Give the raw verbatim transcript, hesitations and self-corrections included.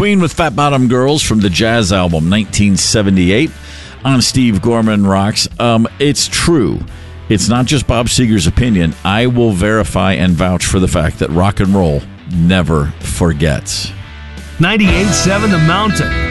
Queen with Fat Bottom Girls from the Jazz album nineteen seventy-eight. I'm Steve Gorman Rocks. Um, it's true. It's not just Bob Seger's opinion. I will verify and vouch for the fact that rock and roll never forgets. ninety-eight point seven The Mountain.